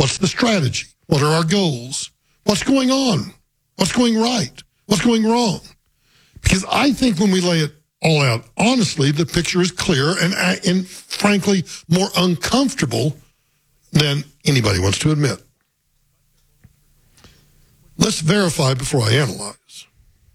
What's the strategy? What are our goals? What's going on? What's going right? What's going wrong? Because I think when we lay it all out honestly, the picture is clear and frankly, more uncomfortable than anybody wants to admit. Let's verify before I analyze.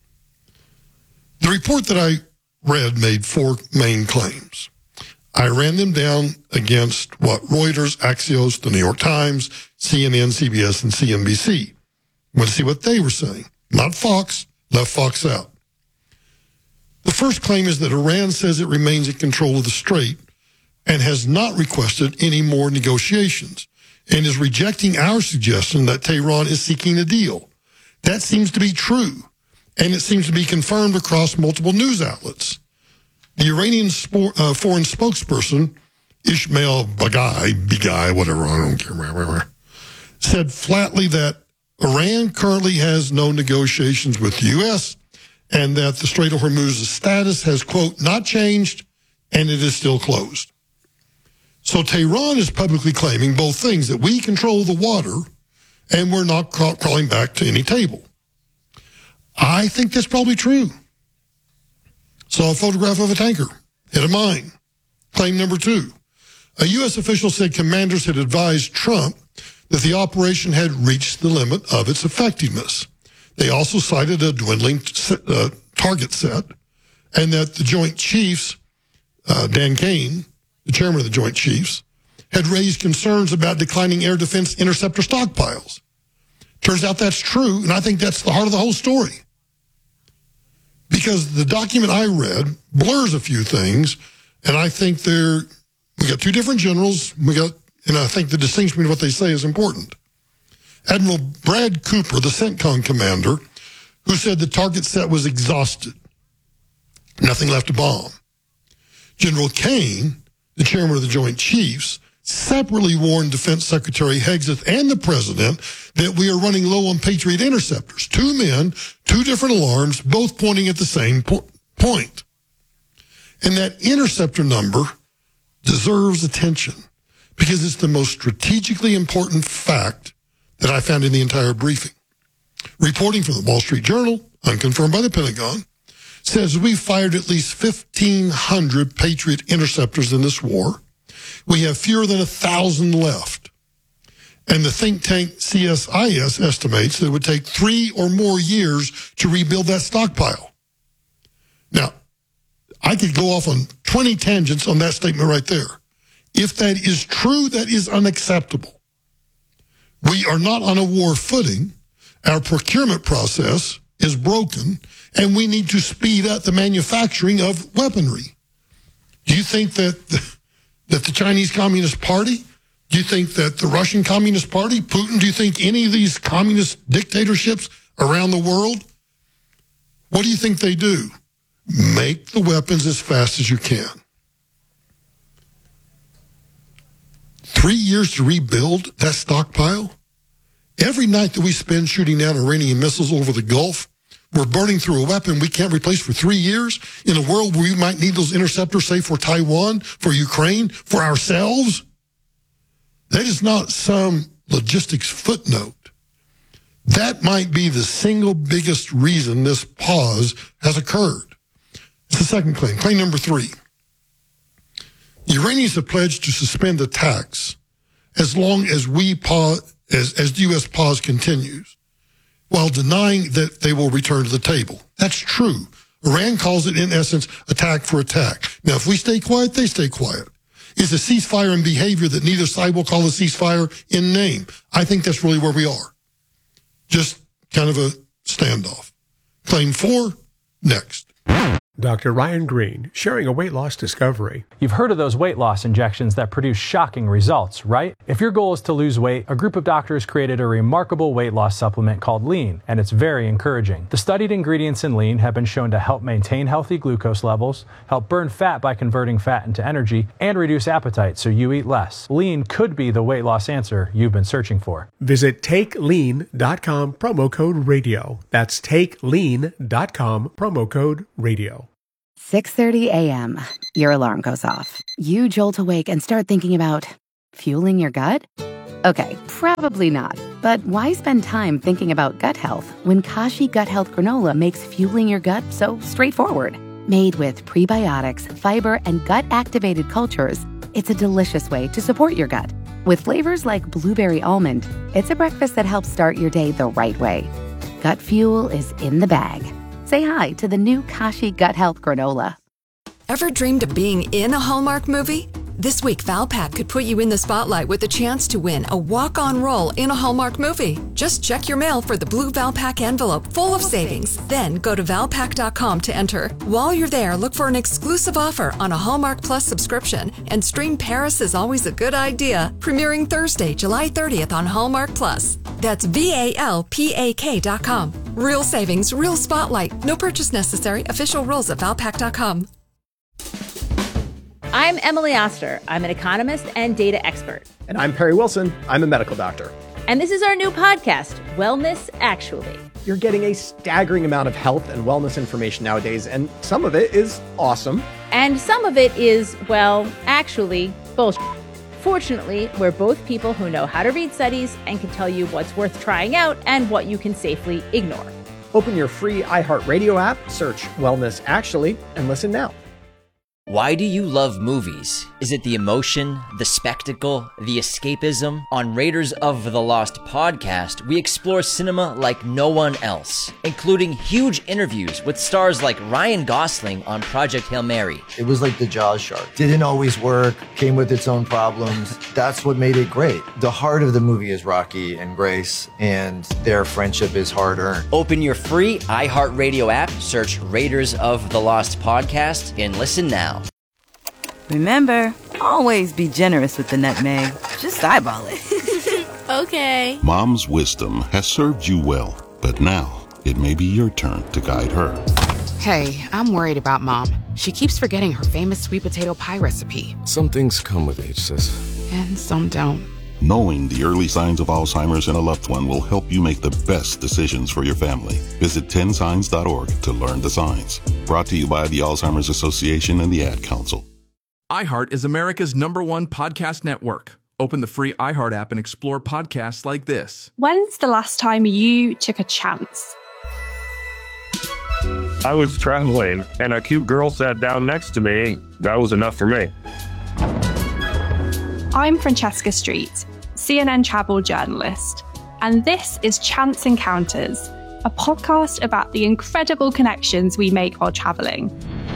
The report that I read made 4 main claims. I ran them down against what Reuters, Axios, the New York Times, CNN, CBS, and CNBC. I want to see what they were saying. Not Fox, left Fox out. The first claim is that Iran says it remains in control of the strait and has not requested any more negotiations and is rejecting our suggestion that Tehran is seeking a deal. That seems to be true, and it seems to be confirmed across multiple news outlets. The Iranian foreign spokesperson, Ismail Baghai, whatever, I don't care, said flatly that Iran currently has no negotiations with the U.S., and that the Strait of Hormuz's status has, quote, not changed, and it is still closed. So Tehran is publicly claiming both things, that we control the water and we're not crawling back to any table. I think that's probably true. Saw a photograph of a tanker, hit a mine. Claim number 2. A U.S. official said commanders had advised Trump that the operation had reached the limit of its effectiveness. They also cited a dwindling target set, and that the Joint Chiefs, Dan Kane, the chairman of the Joint Chiefs, had raised concerns about declining air defense interceptor stockpiles. Turns out that's true, and I think that's the heart of the whole story. Because the document I read blurs a few things, and I think we got 2 different generals, and I think the distinction between what they say is important. Admiral Brad Cooper, the CENTCOM commander, who said the target set was exhausted. Nothing left to bomb. General Kane, the chairman of the Joint Chiefs, separately warned Defense Secretary Hegseth and the president that we are running low on Patriot interceptors. 2 men, 2 different alarms, both pointing at the same point. And that interceptor number deserves attention because it's the most strategically important fact that I found in the entire briefing. Reporting from the Wall Street Journal, unconfirmed by the Pentagon, says we fired at least 1,500 Patriot interceptors in this war. We have fewer than 1,000 left. And the think tank CSIS estimates that it would take 3 or more years to rebuild that stockpile. Now, I could go off on 20 tangents on that statement right there. If that is true, that is unacceptable. We are not on a war footing. Our procurement process is broken, and we need to speed up the manufacturing of weaponry. Do you think that the Chinese Communist Party, do you think that the Russian Communist Party, Putin, do you think any of these communist dictatorships around the world, what do you think they do? Make the weapons as fast as you can. 3 years to rebuild that stockpile? Every night that we spend shooting down Iranian missiles over the Gulf, we're burning through a weapon we can't replace for 3 years in a world where we might need those interceptors, say, for Taiwan, for Ukraine, for ourselves. That is not some logistics footnote. That might be the single biggest reason this pause has occurred. It's the second claim. Claim number 3. The Iranians have pledged to suspend attacks as long as we pause, as the U.S. pause continues, while denying that they will return to the table. That's true. Iran calls it, in essence, attack for attack. Now, if we stay quiet, they stay quiet. It's a ceasefire in behavior that neither side will call a ceasefire in name. I think that's really where we are. Just kind of a standoff. Claim 4, next. Dr. Ryan Green, sharing a weight loss discovery. You've heard of those weight loss injections that produce shocking results, right? If your goal is to lose weight, a group of doctors created a remarkable weight loss supplement called Lean, and it's very encouraging. The studied ingredients in Lean have been shown to help maintain healthy glucose levels, help burn fat by converting fat into energy, and reduce appetite so you eat less. Lean could be the weight loss answer you've been searching for. Visit TakeLean.com, promo code radio. That's TakeLean.com, promo code radio. 6:30 a.m. Your alarm goes off. You jolt awake and start thinking about fueling your gut? Okay, probably not. But why spend time thinking about gut health when Kashi Gut Health Granola makes fueling your gut so straightforward? Made with prebiotics, fiber, and gut-activated cultures, it's a delicious way to support your gut. With flavors like blueberry almond, it's a breakfast that helps start your day the right way. Gut fuel is in the bag. Say hi to the new Kashi Gut Health Granola. Ever dreamed of being in a Hallmark movie? This week, Valpak could put you in the spotlight with a chance to win a walk-on role in a Hallmark movie. Just check your mail for the blue Valpak envelope full of savings. Then go to Valpak.com to enter. While you're there, look for an exclusive offer on a Hallmark Plus subscription and stream Paris is Always a Good Idea, premiering Thursday, July 30th on Hallmark Plus. That's VALPAK.com. Real savings, real spotlight. No purchase necessary. Official rules at Valpak.com. I'm Emily Oster. I'm an economist and data expert. And I'm Perry Wilson. I'm a medical doctor. And this is our new podcast, Wellness Actually. You're getting a staggering amount of health and wellness information nowadays, and some of it is awesome. And some of it is, well, actually, bullshit. Fortunately, we're both people who know how to read studies and can tell you what's worth trying out and what you can safely ignore. Open your free iHeartRadio app, search Wellness Actually, and listen now. Why do you love movies? Is it the emotion, the spectacle, the escapism? On Raiders of the Lost podcast, we explore cinema like no one else, including huge interviews with stars like Ryan Gosling on Project Hail Mary. It was like the Jaws shark. Didn't always work, came with its own problems. That's what made it great. The heart of the movie is Rocky and Grace, and their friendship is hard-earned. Open your free iHeartRadio app, search Raiders of the Lost podcast, and listen now. Remember, always be generous with the nutmeg. Just eyeball it. Okay. Mom's wisdom has served you well, but now it may be your turn to guide her. Hey, I'm worried about Mom. She keeps forgetting her famous sweet potato pie recipe. Some things come with age, sis. And some don't. Knowing the early signs of Alzheimer's in a loved one will help you make the best decisions for your family. Visit 10signs.org to learn the signs. Brought to you by the Alzheimer's Association and the Ad Council. iHeart is America's #1 podcast network. Open the free iHeart app and explore podcasts like this. When's the last time you took a chance? I was traveling and a cute girl sat down next to me. That was enough for me. I'm Francesca Street, CNN travel journalist, and this is Chance Encounters, a podcast about the incredible connections we make while traveling.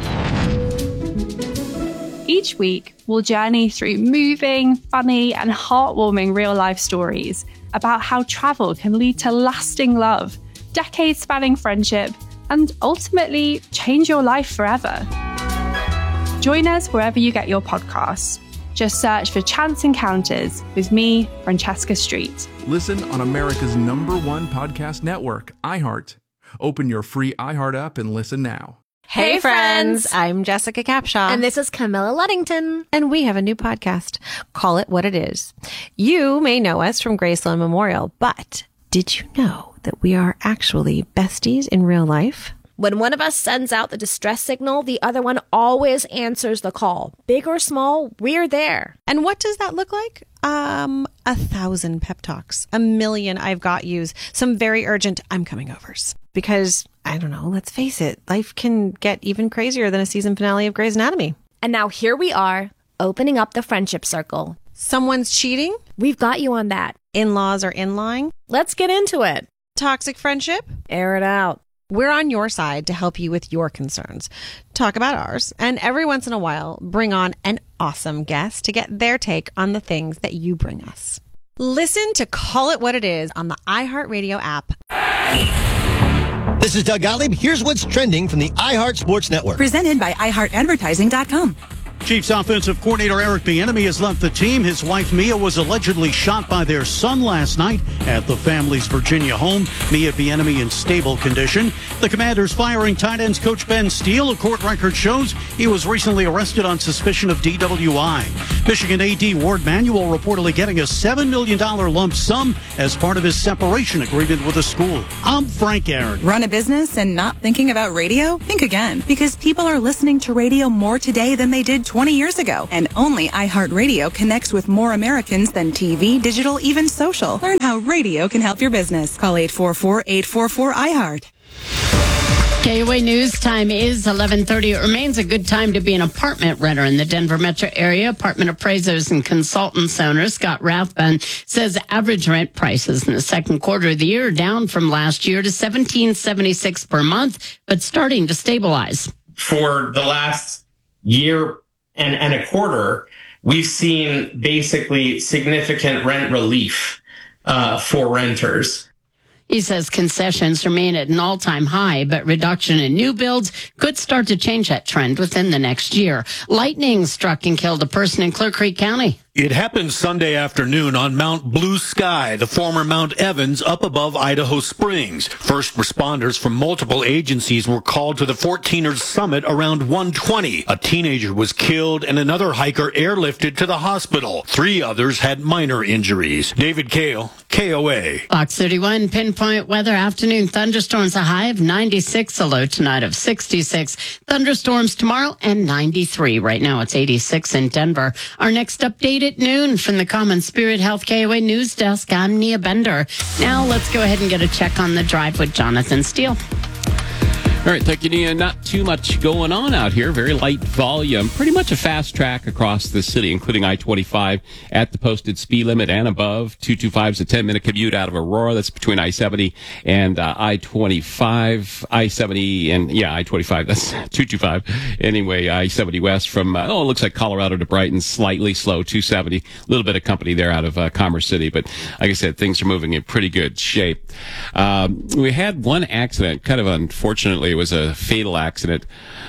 Each week, we'll journey through moving, funny, and heartwarming real-life stories about how travel can lead to lasting love, decades-spanning friendship, and ultimately change your life forever. Join us wherever you get your podcasts. Just search for Chance Encounters with me, Francesca Street. Listen on America's #1 podcast network, iHeart. Open your free iHeart app and listen now. Hey friends, I'm Jessica Capshaw. And this is Camilla Luddington. And we have a new podcast, Call It What It Is. You may know us from Graceland Memorial, but did you know that we are actually besties in real life? When one of us sends out the distress signal, the other one always answers the call. Big or small, we're there. And what does that look like? 1,000 pep talks, 1,000,000 I've got yous, some very urgent I'm coming overs. Because, I don't know, let's face it, life can get even crazier than a season finale of Grey's Anatomy. And now here we are, opening up the friendship circle. Someone's cheating? We've got you on that. In-laws are in-lying? Let's get into it. Toxic friendship? Air it out. We're on your side to help you with your concerns. Talk about ours, and every once in a while, bring on an awesome guest to get their take on the things that you bring us. Listen to Call It What It Is on the iHeartRadio app. This is Doug Gottlieb. Here's what's trending from the iHeart Sports Network. Presented by iHeartAdvertising.com. Chiefs offensive coordinator Eric Bieniemy has left the team. His wife Mia was allegedly shot by their son last night at the family's Virginia home. Mia Bieniemy in stable condition. The Commanders firing tight ends coach Ben Steele. A court record shows he was recently arrested on suspicion of DWI. Michigan AD Ward Manuel reportedly getting a $7 million lump sum as part of his separation agreement with the school. I'm Frank Aaron. Run a business and not thinking about radio? Think again, because people are listening to radio more today than they did 20 years ago. And only iHeartRadio connects with more Americans than TV, digital, even social. Learn how radio can help your business. Call 844-844-iHeart. KOA News time is 11:30. It remains a good time to be an apartment renter in the Denver metro area. Apartment appraisers and consultants owner Scott Rathbun says average rent prices in the second quarter of the year are down from last year to $1,776 per month, but starting to stabilize. For the last year and a quarter, we've seen basically significant rent relief for renters. He says concessions remain at an all-time high, but reduction in new builds could start to change that trend within the next year. Lightning struck and killed a person in Clear Creek County. It happened Sunday afternoon on Mount Blue Sky, the former Mount Evans, up above Idaho Springs. First responders from multiple agencies were called to the 14ers summit around 1:20. A teenager was killed and another hiker airlifted to the hospital. 3 others had minor injuries. David Kale, KOA. Fox 31 pinpoint weather. Afternoon thunderstorms, a high of 96, a low tonight of 66. Thunderstorms tomorrow and 93. Right now it's 86 in Denver. Our next update at noon from the Common Spirit Health KOA News Desk. I'm Nia Bender. Now let's go ahead and get a check on the drive with Jonathan Steele. All right, thank you, Nia. Not too much going on out here. Very light volume. Pretty much a fast track across the city, including I-25 at the posted speed limit and above. 225 is a 10-minute commute out of Aurora. That's between I-70 and I-25. I-70 and, I-25. That's 225. Anyway, I-70 west from, it looks like Colorado to Brighton, slightly slow, 270. A little bit of company there out of Commerce City. But like I said, things are moving in pretty good shape. We had one accident, kind of unfortunately. It was a fatal accident.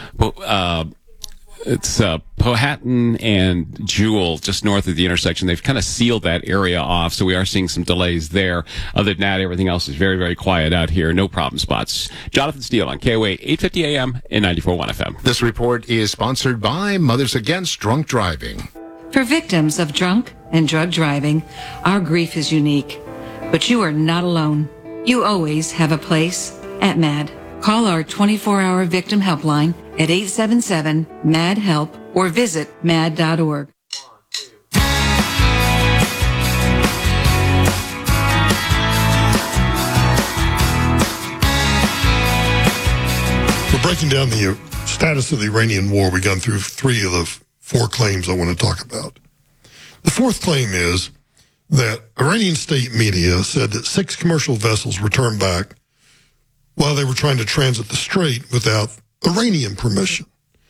It's Powhatan and Jewel, just north of the intersection. They've kind of sealed that area off, so we are seeing some delays there. Other than that, everything else is very, very quiet out here. No problem spots. Jonathan Steele on KOA 850 AM and 94.1 FM. This report is sponsored by Mothers Against Drunk Driving. For victims of drunk and drug driving, our grief is unique. But you are not alone. You always have a place at MAD. Call our 24-hour victim helpline at 877-MAD-HELP or visit mad.org. We're breaking down the status of the Iranian war. We've gone through 3 of the 4 claims I want to talk about. The 4th claim is that Iranian state media said that 6 commercial vessels were turned back while they were trying to transit the strait without Iranian permission.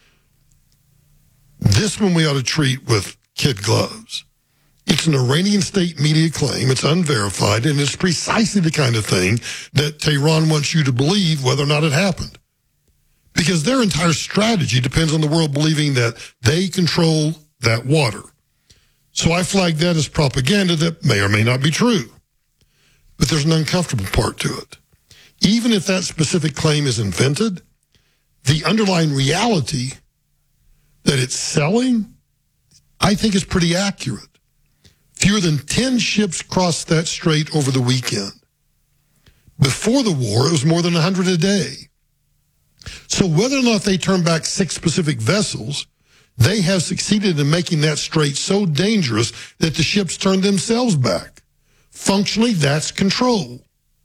This one we ought to treat with kid gloves. It's an Iranian state media claim. It's unverified, and it's precisely the kind of thing that Tehran wants you to believe whether or not it happened. Because their entire strategy depends on the world believing that they control that water. So I flag that as propaganda that may or may not be true. But there's an uncomfortable part to it. Even if that specific claim is invented, the underlying reality that it's selling, I think is pretty accurate. Fewer than 10 ships crossed that strait over the weekend. Before the war, it was more than 100 a day. So whether or not they turn back 6 specific vessels, they have succeeded in making that strait so dangerous that the ships turn themselves back. Functionally, that's control.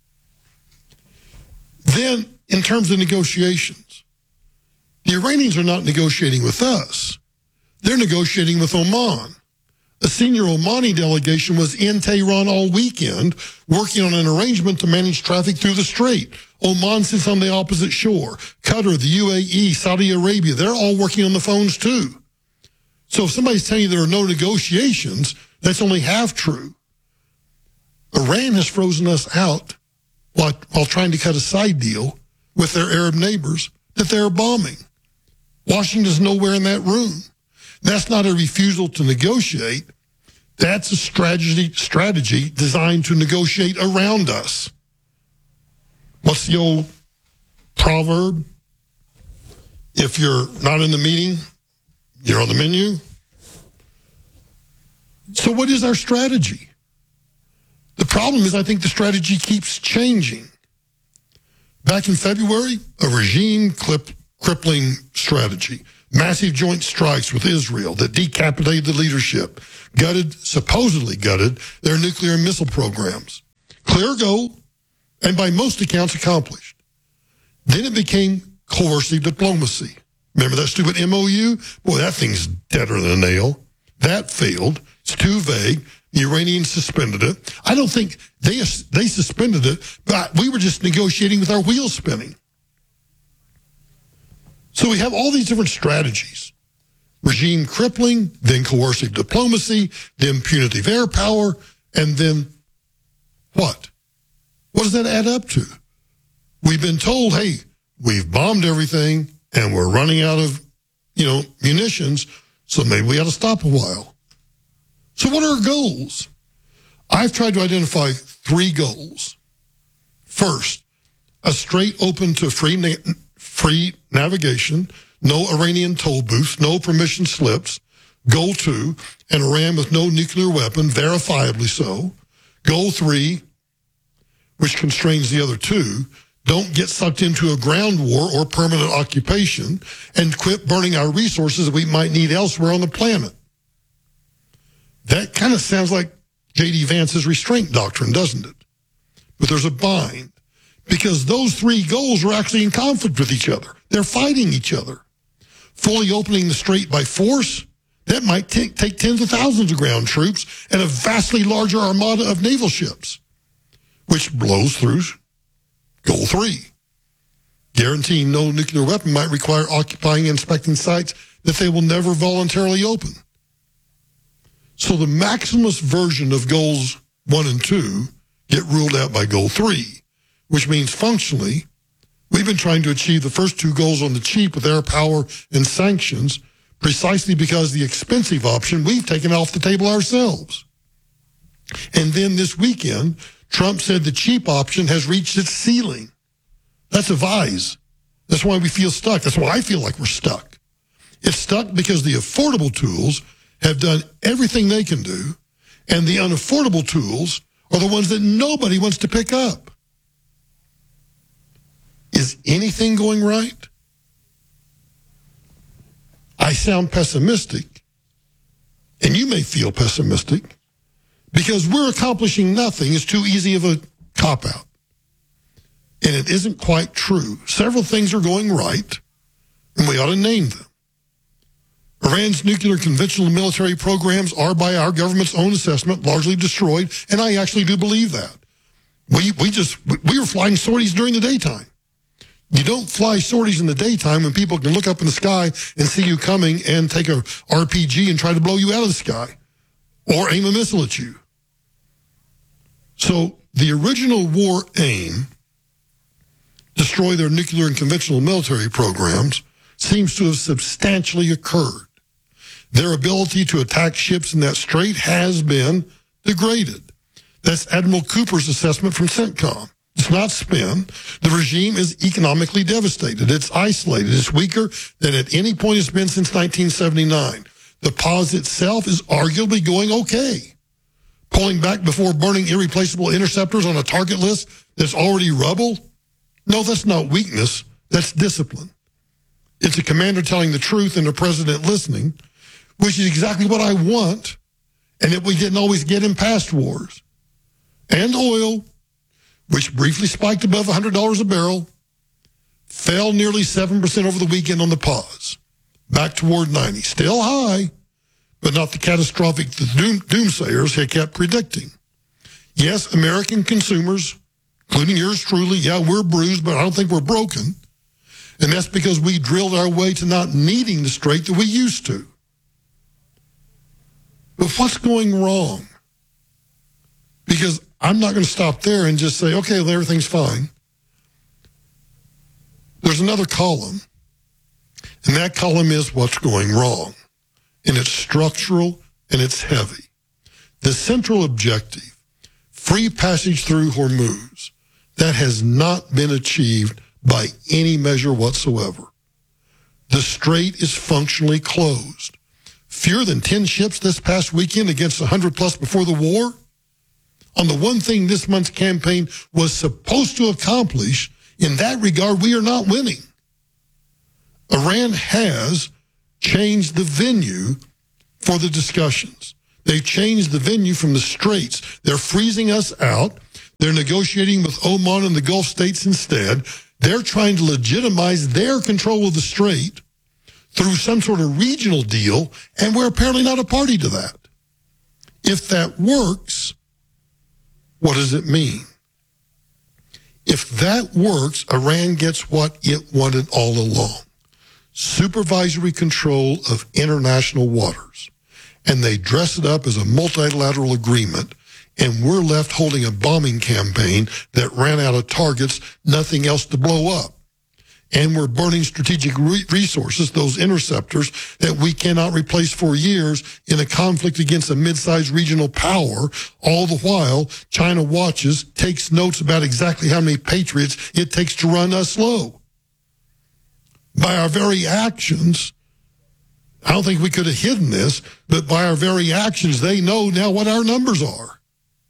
Then, in terms of negotiations, the Iranians are not negotiating with us. They're negotiating with Oman. A senior Omani delegation was in Tehran all weekend working on an arrangement to manage traffic through the strait. Oman sits on the opposite shore. Qatar, the UAE, Saudi Arabia, they're all working on the phones too. So if somebody's telling you there are no negotiations, that's only half true. Iran has frozen us out while trying to cut a side deal with their Arab neighbors that they're bombing. Washington's nowhere in that room. That's not a refusal to negotiate. That's a strategy designed to negotiate around us. What's the old proverb? If you're not in the meeting, you're on the menu. So what is our strategy? The problem is I think the strategy keeps changing. Back in February, a regime crippling strategy. massive joint strikes with Israel that decapitated the leadership, supposedly gutted their nuclear and missile programs. Clear goal, and by most accounts accomplished. Then it became coercive diplomacy. Remember that stupid MOU? Boy, that thing's deader than a nail. That failed. It's too vague. The Iranians suspended it. I don't think they suspended it, but we were just negotiating with our wheels spinning. So we have all these different strategies. Regime crippling, then coercive diplomacy, then punitive air power, and then what? What does that add up to? We've been told, hey, we've bombed everything and we're running out of, munitions, so maybe we ought to stop a while. So what are our goals? I've tried to identify 3 goals. First, a strait open to free navigation, no Iranian toll booths, no permission slips. Goal 2, an Iran with no nuclear weapon, verifiably so. Goal 3, which constrains the other 2, don't get sucked into a ground war or permanent occupation, and quit burning our resources that we might need elsewhere on the planet. That kind of sounds like J.D. Vance's restraint doctrine, doesn't it? But there's a bind, because those 3 goals are actually in conflict with each other. They're fighting each other. Fully opening the strait by force, that might take tens of thousands of ground troops and a vastly larger armada of naval ships, which blows through goal 3. Guaranteeing no nuclear weapon might require occupying and inspecting sites that they will never voluntarily open. So the maximalist version of goals 1 and 2 get ruled out by goal 3, which means functionally, we've been trying to achieve the first 2 goals on the cheap with air power and sanctions, precisely because the expensive option we've taken off the table ourselves. And then this weekend, Trump said the cheap option has reached its ceiling. That's a vise. That's why we feel stuck. That's why I feel like we're stuck. It's stuck because the affordable tools have done everything they can do, and the unaffordable tools are the ones that nobody wants to pick up. Is anything going right? I sound pessimistic, and you may feel pessimistic, because we're accomplishing nothing is too easy of a cop-out. And it isn't quite true. Several things are going right, and we ought to name them. Iran's nuclear conventional military programs are, by our government's own assessment, largely destroyed, and I actually do believe that. We were flying sorties during the daytime. You don't fly sorties in the daytime when people can look up in the sky and see you coming and take a RPG and try to blow you out of the sky or aim a missile at you. So the original war aim, destroy their nuclear and conventional military programs, seems to have substantially occurred. Their ability to attack ships in that strait has been degraded. That's Admiral Cooper's assessment from CENTCOM. It's not spin. The regime is economically devastated. It's isolated. It's weaker than at any point it's been since 1979. The pause itself is arguably going okay. Pulling back before burning irreplaceable interceptors on a target list that's already rubble? No, that's not weakness. That's discipline. It's a commander telling the truth and a president listening, which is exactly what I want, and that we didn't always get in past wars. And oil, which briefly spiked above $100 a barrel, fell nearly 7% over the weekend on the pause, back toward 90. Still high, but not the catastrophic the doomsayers had kept predicting. Yes, American consumers, including yours truly, yeah, we're bruised, but I don't think we're broken. And that's because we drilled our way to not needing the strait that we used to. But what's going wrong? Because I'm not going to stop there and just say, okay, well, everything's fine. There's another column, and that column is what's going wrong. And it's structural and it's heavy. The central objective, free passage through Hormuz, that has not been achieved by any measure whatsoever. The strait is functionally closed. Fewer than 10 ships this past weekend against 100 plus before the war. On the one thing this month's campaign was supposed to accomplish, in that regard, we are not winning. Iran has changed the venue for the discussions. They've changed the venue from the Straits. They're freezing us out. They're negotiating with Oman and the Gulf states instead. They're trying to legitimize their control of the Strait through some sort of regional deal, and we're apparently not a party to that. If that works, what does it mean? If that works, Iran gets what it wanted all along. Supervisory control of international waters. And they dress it up as a multilateral agreement, and we're left holding a bombing campaign that ran out of targets, nothing else to blow up. And we're burning strategic resources, those interceptors that we cannot replace for years in a conflict against a mid-sized regional power. All the while, China watches, takes notes about exactly how many Patriots it takes to run us low. By our very actions, I don't think we could have hidden this, but by our very actions, they know now what our numbers are.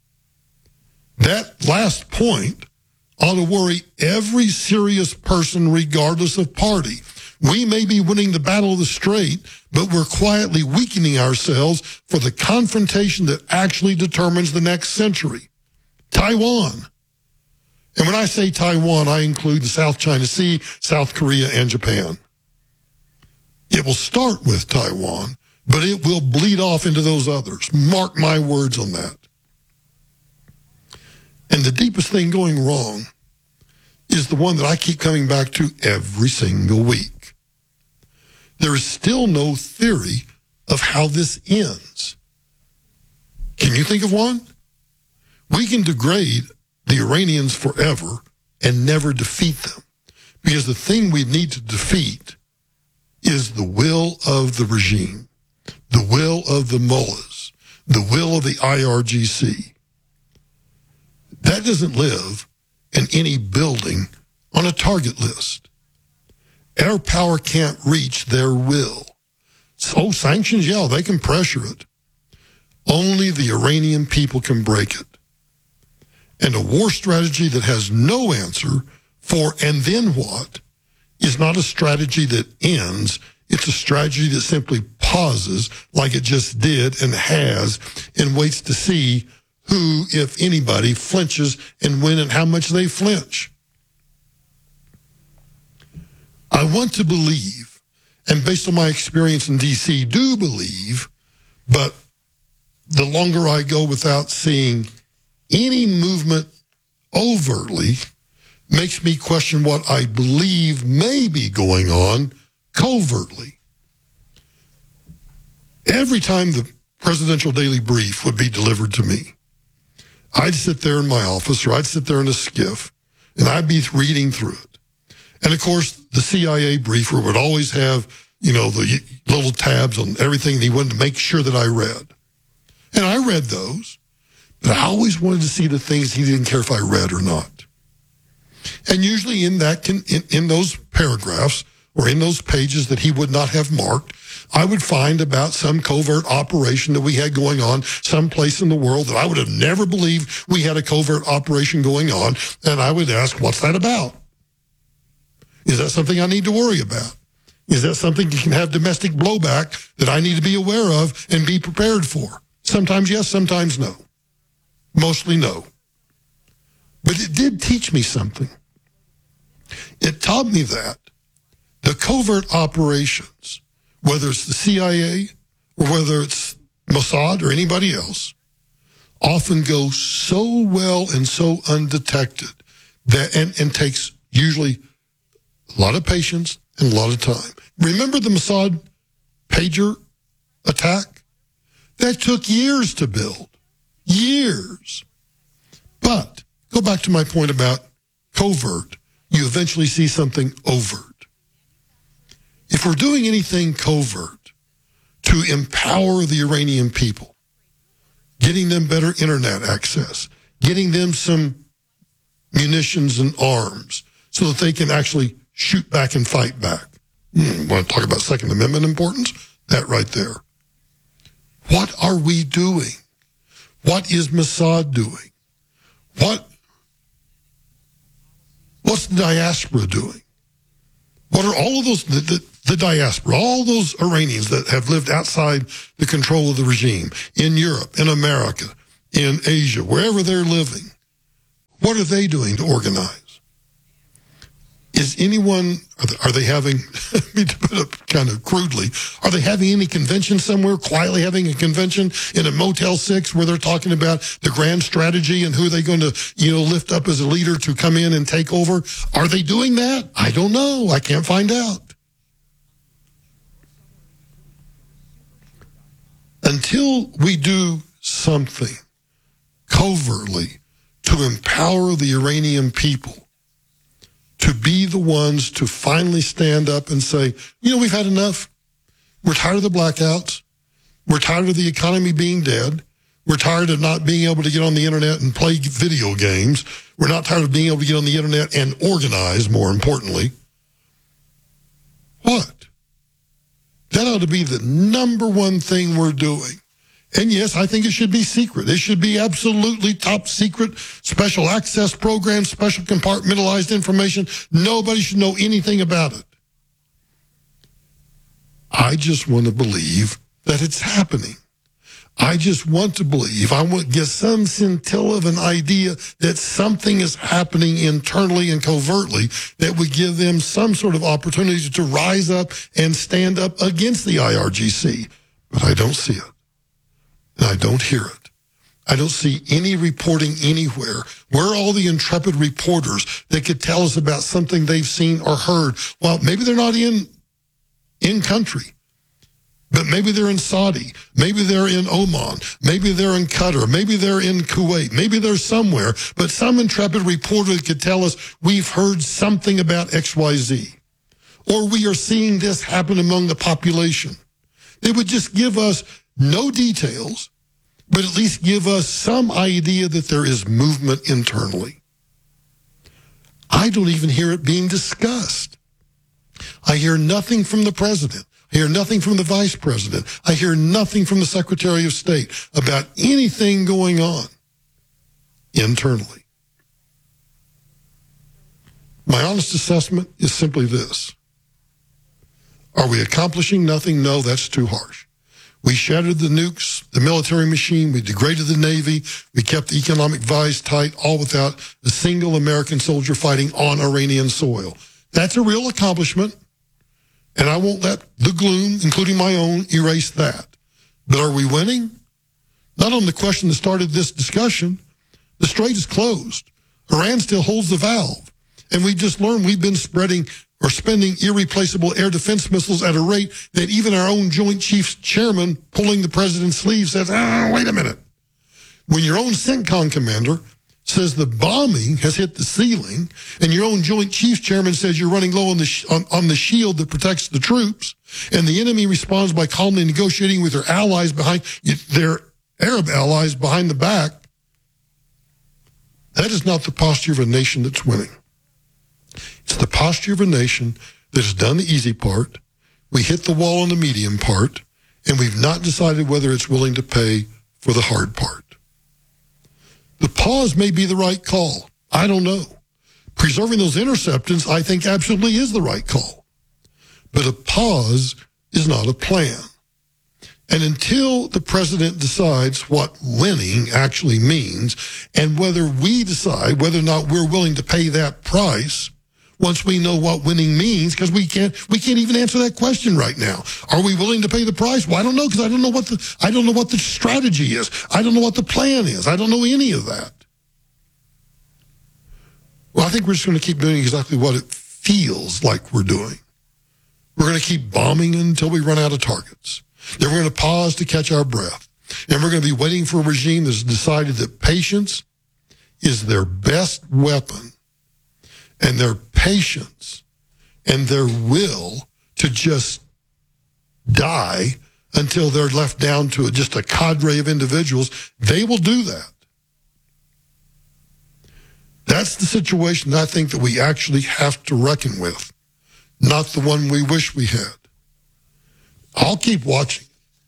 That last point ought to worry every serious person, regardless of party. We may be winning the battle of the Strait, but we're quietly weakening ourselves for the confrontation that actually determines the next century. Taiwan. And when I say Taiwan, I include the South China Sea, South Korea, and Japan. It will start with Taiwan, but it will bleed off into those others. Mark my words on that. And the deepest thing going wrong is the one that I keep coming back to every single week. There is still no theory of how this ends. Can you think of one? We can degrade the Iranians forever and never defeat them, because the thing we need to defeat is the will of the regime, the will of the mullahs, the will of the IRGC. That doesn't live in any building on a target list. Air power can't reach their will. So sanctions, yeah, they can pressure it. Only the Iranian people can break it. And a war strategy that has no answer for and then what is not a strategy that ends. It's a strategy that simply pauses like it just did and has, and waits to see who, if anybody, flinches and when and how much they flinch. I want to believe, and based on my experience in D.C., do believe, but the longer I go without seeing any movement overtly makes me question what I believe may be going on covertly. Every time the presidential daily brief would be delivered to me, I'd sit there in my office, or I'd sit there in a skiff, and I'd be reading through it. And of course, the CIA briefer would always have, the little tabs on everything, and he wanted to make sure that I read. And I read those, but I always wanted to see the things he didn't care if I read or not. And usually in those paragraphs, or in those pages that he would not have marked, I would find about some covert operation that we had going on someplace in the world that I would have never believed we had a covert operation going on. And I would ask, what's that about? Is that something I need to worry about? Is that something that can have domestic blowback that I need to be aware of and be prepared for? Sometimes yes, sometimes no. Mostly no. But it did teach me something. It taught me that the covert operations, whether it's the CIA or whether it's Mossad or anybody else, often go so well and so undetected that and takes usually a lot of patience and a lot of time. Remember the Mossad pager attack? That took years to build. Years. But go back to my point about covert. You eventually see something overt. If we're doing anything covert to empower the Iranian people, getting them better internet access, getting them some munitions and arms so that they can actually shoot back and fight back. Want to talk about Second Amendment importance? That right there. What are we doing? What is Mossad doing? What's the diaspora doing? What are all of those, the diaspora, all those Iranians that have lived outside the control of the regime in Europe, in America, in Asia, wherever they're living? What are they doing to organize? Is anyone, are they having, to put it kind of crudely, are they having any convention somewhere, quietly having a convention in a Motel 6 where they're talking about the grand strategy and who they're going to, lift up as a leader to come in and take over? Are they doing that? I don't know. I can't find out. Until we do something covertly to empower the Iranian people to be the ones to finally stand up and say, we've had enough. We're tired of the blackouts. We're tired of the economy being dead. We're tired of not being able to get on the internet and play video games. We're not tired of being able to get on the internet and organize, more importantly. What? That ought to be the number one thing we're doing. And yes, I think it should be secret. It should be absolutely top secret, special access program, special compartmentalized information. Nobody should know anything about it. I just want to believe that it's happening. I just want to believe, I want to get some scintilla of an idea that something is happening internally and covertly that would give them some sort of opportunity to rise up and stand up against the IRGC. But I don't see it. And I don't hear it. I don't see any reporting anywhere. Where are all the intrepid reporters that could tell us about something they've seen or heard? Well, maybe they're not in country, but maybe they're in Saudi. Maybe they're in Oman. Maybe they're in Qatar. Maybe they're in Kuwait. Maybe they're somewhere. But some intrepid reporter could tell us we've heard something about XYZ, or we are seeing this happen among the population. They would just give us no details, but at least give us some idea that there is movement internally. I don't even hear it being discussed. I hear nothing from the president. I hear nothing from the vice president. I hear nothing from the Secretary of State about anything going on internally. My honest assessment is simply this. Are we accomplishing nothing? No, that's too harsh. We shattered the nukes, the military machine. We degraded the Navy. We kept the economic vice tight, all without a single American soldier fighting on Iranian soil. That's a real accomplishment, and I won't let the gloom, including my own, erase that. But are we winning? Not on the question that started this discussion. The strait is closed. Iran still holds the valve. And we just learned we've been spending irreplaceable air defense missiles at a rate that even our own Joint Chiefs chairman pulling the president's sleeve says, wait a minute. When your own CENTCOM commander says the bombing has hit the ceiling and your own Joint Chiefs chairman says you're running low on the shield that protects the troops, and the enemy responds by calmly negotiating with their allies their Arab allies behind the back, that is not the posture of a nation that's winning. It's the posture of a nation that has done the easy part. We hit the wall on the medium part, and we've not decided whether it's willing to pay for the hard part. The pause may be the right call. I don't know. Preserving those interceptors, I think, absolutely is the right call. But a pause is not a plan. And until the president decides what winning actually means, and whether we decide whether or not we're willing to pay that price, once we know what winning means, because we can't even answer that question right now. Are we willing to pay the price? Well, I don't know, because I don't know what the strategy is. I don't know what the plan is. I don't know any of that. Well, I think we're just going to keep doing exactly what it feels like we're doing. We're going to keep bombing until we run out of targets. Then we're going to pause to catch our breath. And we're going to be waiting for a regime that's decided that patience is their best weapon, and their patience and their will to just die until they're left down to just a cadre of individuals. They will do that. That's the situation I think that we actually have to reckon with, not the one we wish we had. I'll keep watching.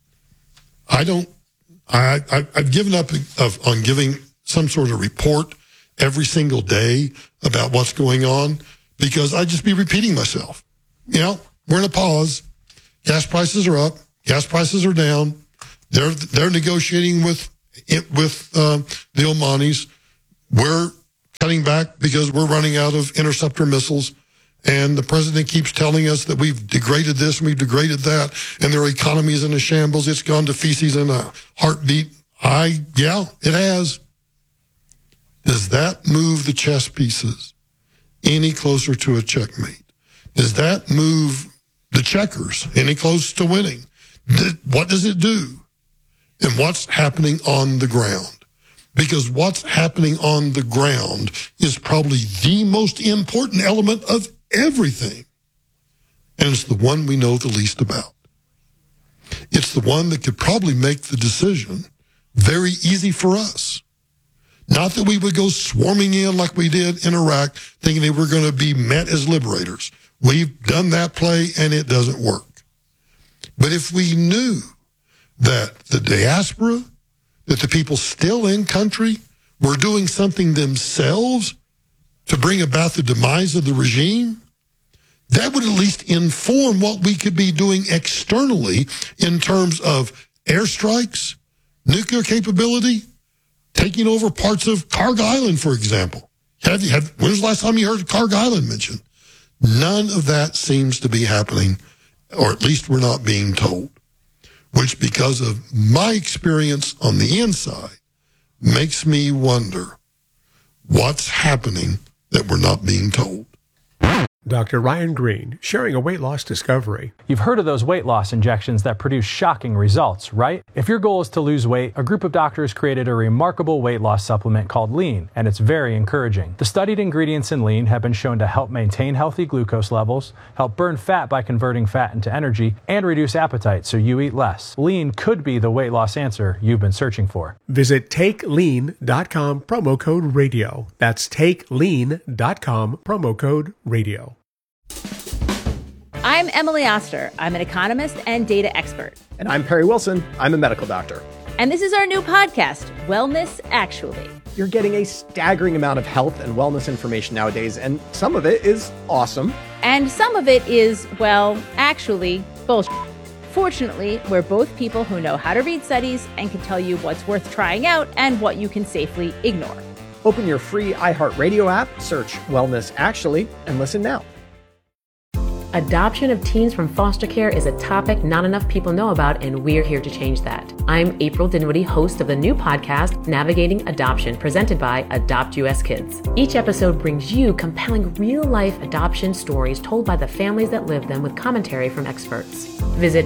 I've given up on giving some sort of report every single day about what's going on, because I'd just be repeating myself. we're in a pause. Gas prices are up. Gas prices are down. They're negotiating with the Omanis. We're cutting back because we're running out of interceptor missiles. And the president keeps telling us that we've degraded this and we've degraded that, and their economy is in a shambles. It's gone to feces in a heartbeat. Yeah, it has. Does that move the chess pieces any closer to a checkmate? Does that move the checkers any closer to winning? What does it do? And what's happening on the ground? Because what's happening on the ground is probably the most important element of everything. And it's the one we know the least about. It's the one that could probably make the decision very easy for us. Not that we would go swarming in like we did in Iraq, thinking they were going to be met as liberators. We've done that play and it doesn't work. But if we knew that the diaspora, that the people still in country were doing something themselves to bring about the demise of the regime, that would at least inform what we could be doing externally in terms of airstrikes, nuclear capability, taking over parts of Carg Island, for example. When was the last time you heard Carg Island mentioned? None of that seems to be happening, or at least we're not being told, which, because of my experience on the inside, makes me wonder what's happening that we're not being told. Dr. Ryan Green, sharing a weight loss discovery. You've heard of those weight loss injections that produce shocking results, right? If your goal is to lose weight, a group of doctors created a remarkable weight loss supplement called Lean, and it's very encouraging. The studied ingredients in Lean have been shown to help maintain healthy glucose levels, help burn fat by converting fat into energy, and reduce appetite so you eat less. Lean could be the weight loss answer you've been searching for. Visit TakeLean.com, promo code radio. That's TakeLean.com, promo code radio. I'm Emily Oster. I'm an economist and data expert. And I'm Perry Wilson. I'm a medical doctor. And this is our new podcast, Wellness Actually. You're getting a staggering amount of health and wellness information nowadays, and some of it is awesome. And some of it is, well, actually, bullshit. Fortunately, we're both people who know how to read studies and can tell you what's worth trying out and what you can safely ignore. Open your free iHeartRadio app, search Wellness Actually, and listen now. Adoption of teens from foster care is a topic not enough people know about, and we're here to change that. I'm April Dinwiddie, host of the new podcast, Navigating Adoption, presented by Adopt US Kids. Each episode brings you compelling real-life adoption stories told by the families that live them with commentary from experts. Visit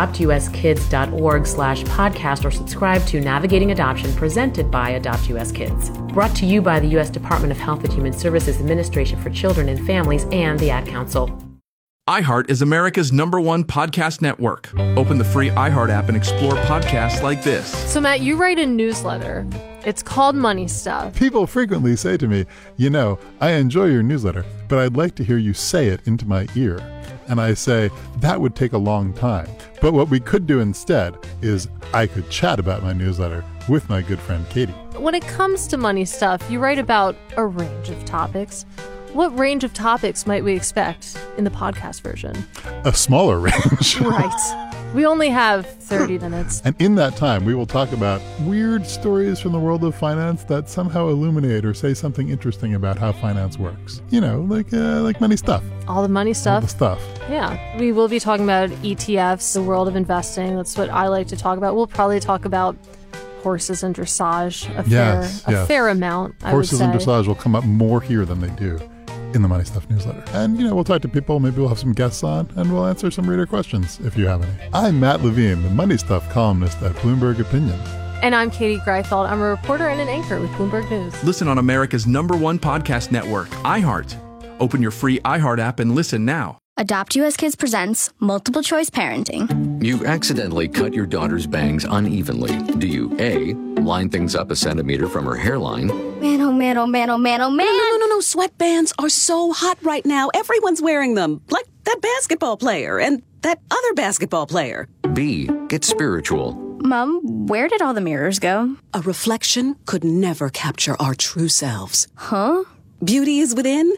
adoptuskids.org/podcast or subscribe to Navigating Adoption, presented by Adopt US Kids. Brought to you by the U.S. Department of Health and Human Services Administration for Children and Families and the Ad Council. iHeart is America's #1 podcast network. Open the free iHeart app and explore podcasts like this. So, Matt, you write a newsletter. It's called Money Stuff. People frequently say to me, I enjoy your newsletter, but I'd like to hear you say it into my ear. And I say, that would take a long time. But what we could do instead is I could chat about my newsletter with my good friend Katie. When it comes to money stuff, you write about a range of topics. What range of topics might we expect in the podcast version? A smaller range. Right. We only have 30 minutes. And in that time, we will talk about weird stories from the world of finance that somehow illuminate or say something interesting about how finance works. Like money stuff. All the money stuff. All the stuff. Yeah. We will be talking about ETFs, the world of investing. That's what I like to talk about. We'll probably talk about horses and dressage a fair amount, I would say. Horses and dressage will come up more here than they do in the Money Stuff newsletter. And, we'll talk to people, maybe we'll have some guests on, and we'll answer some reader questions if you have any. I'm Matt Levine, the Money Stuff columnist at Bloomberg Opinion. And I'm Katie Greifeld. I'm a reporter and an anchor with Bloomberg News. Listen on America's #1 podcast network, iHeart. Open your free iHeart app and listen now. Adopt US Kids presents Multiple Choice Parenting. You accidentally cut your daughter's bangs unevenly. Do you A, line things up a centimeter from her hairline? Man, oh man, oh man, oh man, oh man. No. Sweatbands are so hot right now. Everyone's wearing them. Like that basketball player and that other basketball player. B, get spiritual. Mom, where did all the mirrors go? A reflection could never capture our true selves. Huh? Beauty is within,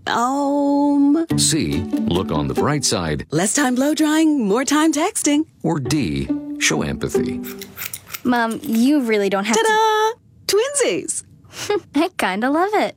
C, look on the bright side. Less time blow drying, more time texting. Or D, show empathy. Mom, you really don't have Ta-da! Twinsies! I kinda love it.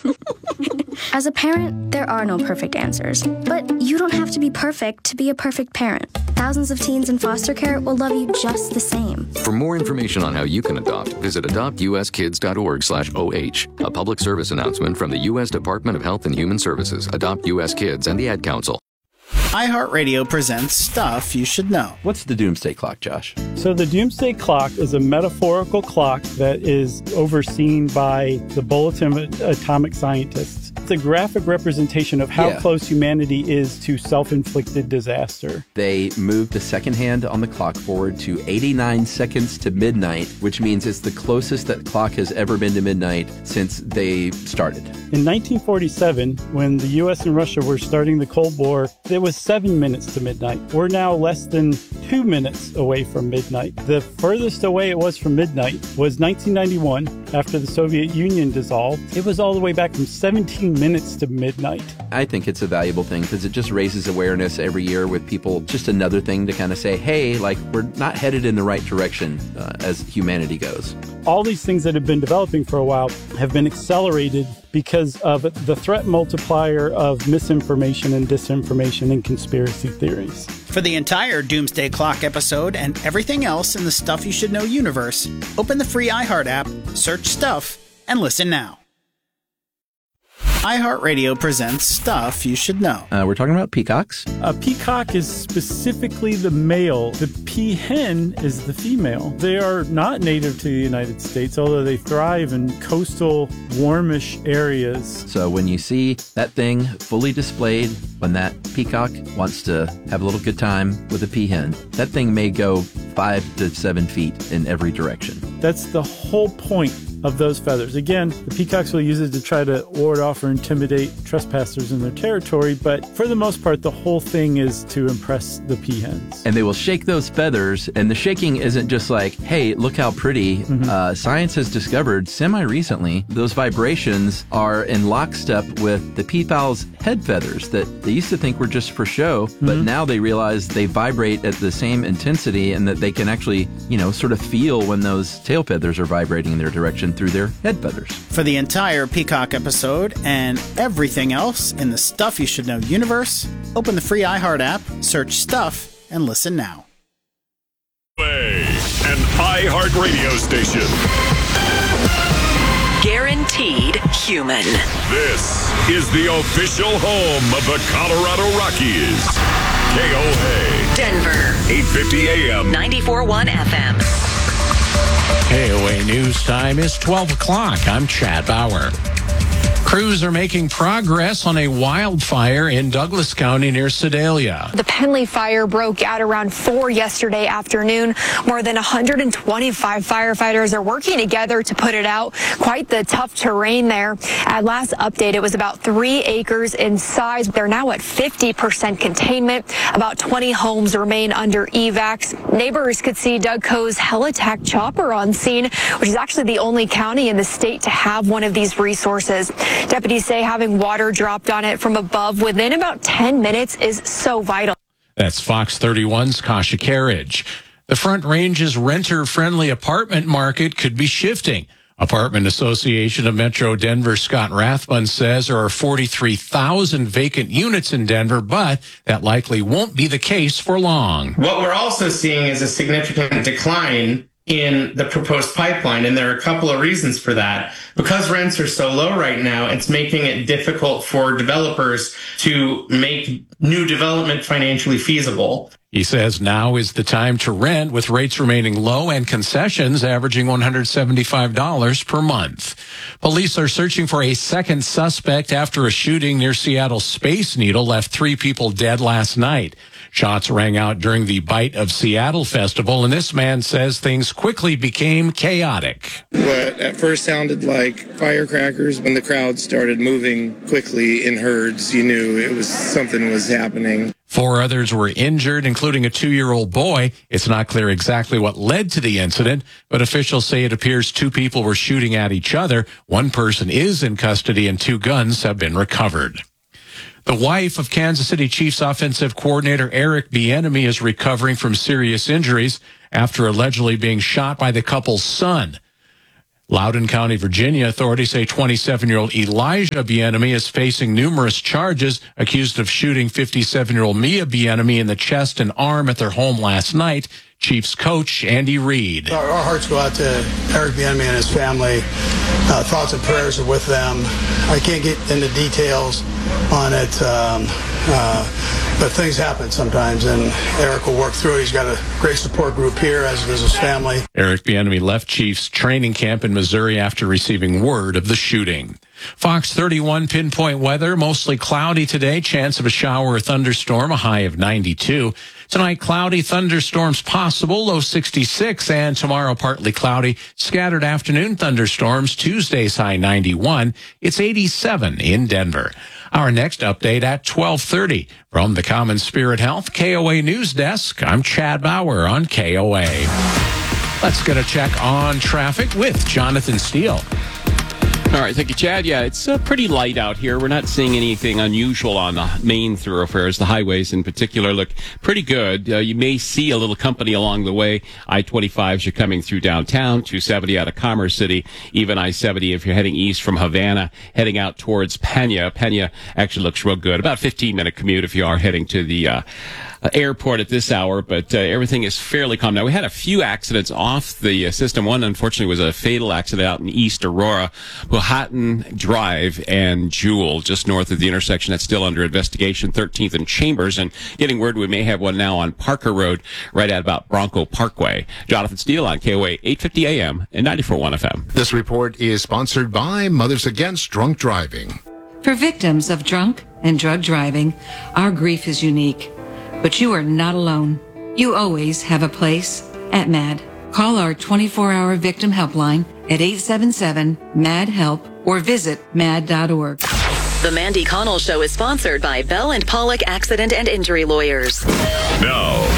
As a parent, there are no perfect answers. But you don't have to be perfect to be a perfect parent. Thousands of teens in foster care will love you just the same. For more information on how you can adopt, visit adoptuskids.org/OH. A public service announcement from the U.S. Department of Health and Human Services, Adopt U.S. Kids, and the Ad Council. iHeartRadio presents Stuff You Should Know. What's the Doomsday Clock, Josh? So the Doomsday Clock is a metaphorical clock that is overseen by the Bulletin of Atomic Scientists. It's a graphic representation of how close humanity is to self-inflicted disaster. They moved the second hand on the clock forward to 89 seconds to midnight, which means it's the closest that clock has ever been to midnight since they started. In 1947, when the U.S. and Russia were starting the Cold War, it was 7 minutes to midnight. We're now less than 2 minutes away from midnight. The furthest away it was from midnight was 1991, after the Soviet Union dissolved. It was all the way back from 17 minutes to midnight. I think it's a valuable thing because it just raises awareness every year with people. Just another thing to kind of say, hey, like, we're not headed in the right direction as humanity goes. All these things that have been developing for a while have been accelerated because of the threat multiplier of misinformation and disinformation and conspiracy theories. For the entire Doomsday Clock episode and everything else in the Stuff You Should Know universe, open the free iHeart app, search Stuff, and listen now. iHeartRadio presents Stuff You Should Know. We're talking about peacocks. A peacock is specifically the male. The peahen is the female. They are not native to the United States, although they thrive in coastal, warmish areas. So when you see that thing fully displayed, when that peacock wants to have a little good time with a peahen, that thing may go 5 to 7 feet in every direction. That's the whole point of those feathers. Again, the peacocks will use it to try to ward off or intimidate trespassers in their territory, but for the most part, the whole thing is to impress the peahens. And they will shake those feathers, and the shaking isn't just like, hey, look how pretty. Science has discovered semi-recently those vibrations are in lockstep with the peafowl's head feathers that they used to think were just for show, but now they realize they vibrate at the same intensity and that they can actually, sort of feel when those tail feathers are vibrating in their direction through their head feathers. For the entire Peacock episode and everything else in the Stuff You Should Know universe, open the free iHeart app, search Stuff, and listen now. An iHeart radio station. Guaranteed human. This is the official home of the Colorado Rockies. KOA. Denver. 850 AM. 94.1 FM. KOA News Time is 12 o'clock. I'm Chad Bauer. Crews are making progress on a wildfire in Douglas County near Sedalia. The Penley fire broke out around 4 yesterday afternoon. More than 125 firefighters are working together to put it out. Quite the tough terrain there. At last update, it was about 3 acres in size. They're now at 50% containment. About 20 homes remain under evacs. Neighbors could see Doug Coe's Helitack chopper on scene, which is actually the only county in the state to have one of these resources. Deputies say having water dropped on it from above within about 10 minutes is so vital. That's Fox 31's Kasha Carriage. The Front Range's renter-friendly apartment market could be shifting. Apartment Association of Metro Denver Scott Rathbun says there are 43,000 vacant units in Denver, but that likely won't be the case for long. What we're also seeing is a significant decline in the proposed pipeline, and there are a couple of reasons for that. Because rents are so low right now, it's making it difficult for developers to make new development financially feasible. He says now is the time to rent, with rates remaining low and concessions averaging $175 per month. Police are searching for a second suspect after a shooting near Seattle's Space Needle left 3 people dead last night. Shots rang out during the Bite of Seattle festival, and this man says things quickly became chaotic. What at first sounded like firecrackers, when the crowd started moving quickly in herds, you knew something was happening. 4 others were injured, including a 2-year-old boy. It's not clear exactly what led to the incident, but officials say it appears 2 people were shooting at each other. 1 person is in custody and 2 guns have been recovered. The wife of Kansas City Chiefs offensive coordinator Eric Bieniemy is recovering from serious injuries after allegedly being shot by the couple's son. Loudoun County, Virginia authorities say 27-year-old Elijah Bieniemy is facing numerous charges, accused of shooting 57-year-old Mia Bieniemy in the chest and arm at their home last night. Chiefs coach Andy Reid. Our hearts go out to Eric Bieniemy and his family. Thoughts and prayers are with them. I can't get into details on it, but things happen sometimes, and Eric will work through it. He's got a great support group here, as does his family. Eric Bieniemy left Chiefs training camp in Missouri after receiving word of the shooting. Fox 31 pinpoint weather, mostly cloudy today, chance of a shower or thunderstorm, a high of 92. Tonight, cloudy, thunderstorms possible, low 66, and tomorrow partly cloudy, scattered afternoon thunderstorms, Tuesday's high 91. It's 87 in Denver. Our next update at 12:30 from the Common Spirit Health KOA News Desk. I'm Chad Bauer on KOA. Let's get a check on traffic with Jonathan Steele. All right, thank you, Chad. Yeah, it's pretty light out here. We're not seeing anything unusual on the main thoroughfares. The highways in particular look pretty good. You may see a little company along the way. I-25 you're coming through downtown, 270 out of Commerce City, even I-70 if you're heading east from Havana, heading out towards Pena. Pena actually looks real good. About a 15-minute commute if you are heading to the airport at this hour, but everything is fairly calm. Now, we had a few accidents off the system. One, unfortunately, was a fatal accident out in East Aurora. Powhatan Drive and Jewel, just north of the intersection. That's still under investigation, 13th and Chambers. And getting word we may have one now on Parker Road, right at about Bronco Parkway. Jonathan Steele on KOA 850 AM and 94.1 FM. This report is sponsored by Mothers Against Drunk Driving. For victims of drunk and drug driving, our grief is unique. But you are not alone. You always have a place at MAD. Call our 24-hour victim helpline at 877-MAD-HELP or visit mad.org. The Mandy Connell Show is sponsored by Bell & Pollock Accident and Injury Lawyers. Now,